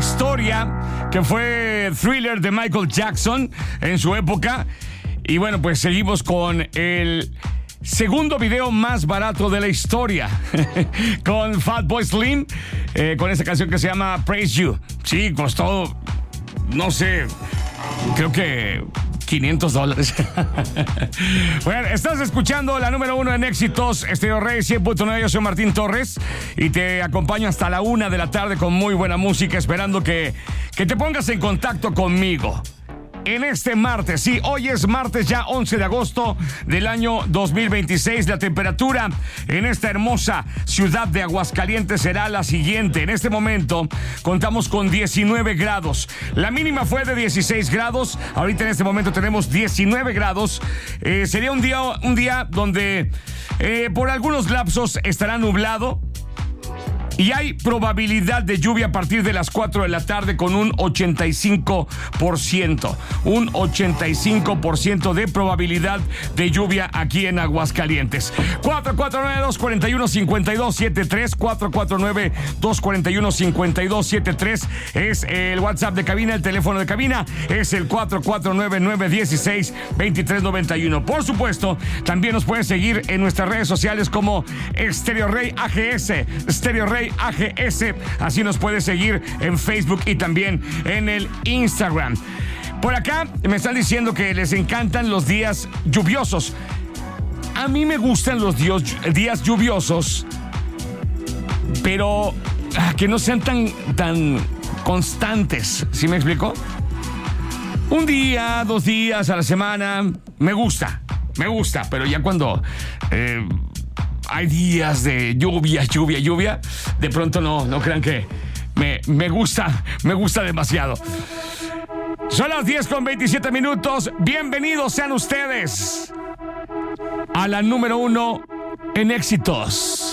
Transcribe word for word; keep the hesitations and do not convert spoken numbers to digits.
historia, que fue Thriller de Michael Jackson en su época. Y bueno, pues seguimos con el segundo video más barato de la historia, con Fatboy Slim, eh, con esa canción que se llama Praise You. Sí, costó, no sé, creo que quinientos dólares. Bueno, estás escuchando la número uno en éxitos, Estéreo Rey cien punto nueve. Yo soy Martín Torres y te acompaño hasta la una de la tarde con muy buena música, esperando que, que te pongas en contacto conmigo. En este martes, sí, hoy es martes ya once de agosto del año dos mil veintiséis. La temperatura en esta hermosa ciudad de Aguascalientes será la siguiente. En este momento contamos con diecinueve grados. La mínima fue de dieciséis grados. Ahorita en este momento tenemos diecinueve grados. Eh, sería un día, un día donde eh, por algunos lapsos estará nublado. Y hay probabilidad de lluvia a partir de las cuatro de la tarde con un ochenta y cinco por ciento. Un ochenta y cinco por ciento de probabilidad de lluvia aquí en Aguascalientes. cuatro cuatro nueve, dos cuatro uno, cinco dos siete tres. cuatro cuatro nueve, dos cuatro uno, cinco dos siete tres es el WhatsApp de cabina. El teléfono de cabina es el cuatro cuatro nueve, nueve uno seis, dos tres nueve uno. Por supuesto, también nos puedes seguir en nuestras redes sociales como Estéreo Rey A G S. Estéreo Rey A G S, así nos puedes seguir en Facebook y también en el Instagram. Por acá me están diciendo que les encantan los días lluviosos. A mí me gustan los días, días lluviosos, pero ah, que no sean tan, tan constantes. ¿Sí me explico? Un día, dos días a la semana, me gusta, me gusta, pero ya cuando eh, hay días de lluvia, lluvia, lluvia, de pronto no, no crean que me, me gusta, me gusta demasiado. Son las diez con veintisiete minutos. Bienvenidos sean ustedes a la número uno en éxitos.